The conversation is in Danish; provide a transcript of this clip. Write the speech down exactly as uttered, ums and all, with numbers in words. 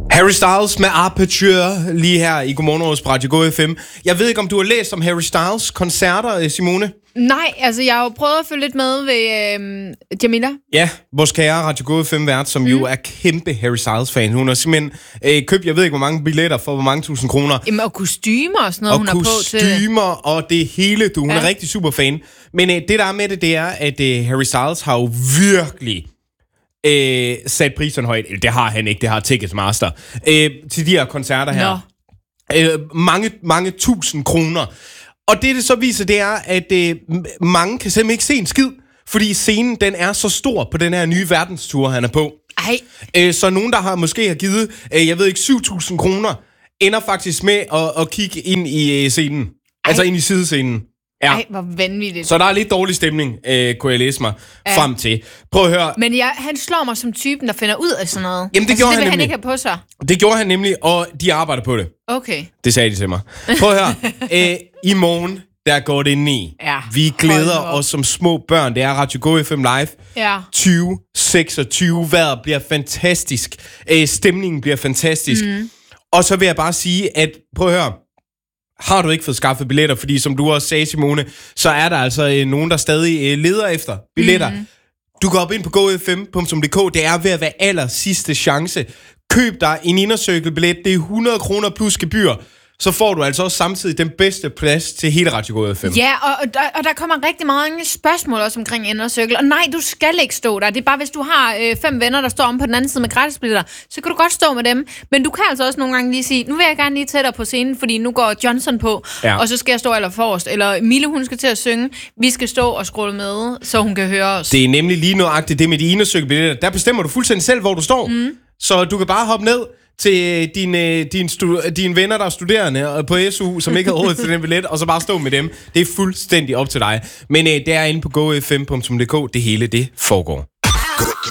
Harry Styles med Aperture lige her i Godmorgen hos Radio Go F M. Jeg ved ikke, om du har læst om Harry Styles koncerter, Simone? Nej, altså jeg har jo prøvet at følge lidt med ved øh, Jamila. Ja, vores kære Radio Go F M-vært, som mm. jo er kæmpe Harry Styles-fan. Hun har simpelthen øh, købt, jeg ved ikke, hvor mange billetter for hvor mange tusind kroner. Jamen, og kostymer og sådan noget, og hun har på til. Og kostymer og det hele, du. Hun ja. er rigtig super fan. Men øh, det, der er med det, det er, at øh, Harry Styles har jo virkelig øh, sat priserne højt. Det har han ikke, det har Ticketmaster. Øh, til de her koncerter her. Øh, mange, mange tusind kroner. Og det, det så viser, det er, at øh, mange kan simpelthen ikke se en skid, fordi scenen, den er så stor på den her nye verdenstur, han er på. Ej. Øh, så nogen, der har måske har givet, øh, jeg ved ikke, syv tusind kroner, ender faktisk med at, at kigge ind i øh, scenen. Ej. Altså ind i sidescenen. Ja. Ej, hvor vanvittigt. Så der er lidt dårlig stemning, øh, kunne jeg læse mig ja. frem til. Prøv at høre. Men jeg, han slår mig som typen, der finder ud af sådan noget. Jamen, det altså, gjorde det vil han, han ikke have på sig. Det gjorde han nemlig, og de arbejder på det. Okay. Det sagde de til mig. Prøv at høre. Æ, I morgen, der går det ni. Ja. Vi glæder os som små børn. Det er Radio Go F M Live. Ja. tyve seksogtyve. Vejret bliver fantastisk. Æ, stemningen bliver fantastisk. Mm. Og så vil jeg bare sige, at prøv at høre. Har du ikke fået skaffet billetter, fordi som du også sagde, Simone, så er der altså øh, nogen, der stadig øh, leder efter billetter. Mm. Du går op ind på go f m punktum d k. Det er ved at være aller sidste chance. Køb dig en indercirkelbillet. Det er hundrede kroner plus gebyr. Så får du altså også samtidig den bedste plads til hele Radio Go F M. Ja, og, og, der, og der kommer rigtig mange spørgsmål også omkring indercirkel. Og nej, du skal ikke stå der. Det er bare, hvis du har øh, fem venner, der står om på den anden side med gratisbilletter, så kan du godt stå med dem. Men du kan altså også nogle gange lige sige, nu vil jeg gerne lige tættere på scenen, fordi nu går Johnson på, ja. og så skal jeg stå aller forrest. Eller Mille, hun skal til at synge. Vi skal stå og scrolle med, så hun kan høre os. Det er nemlig lige nøjagtigt det med de indercirkelbilletter. Der bestemmer du fuldstændig selv, hvor du står. Mm. Så du kan bare hoppe ned til dine, dine, stu- dine venner, der er studerende på S U, som ikke har råd til den billet, og så bare stå med dem. Det er fuldstændig op til dig. Men øh, det er inde på go f m punktum d k, det hele det foregår.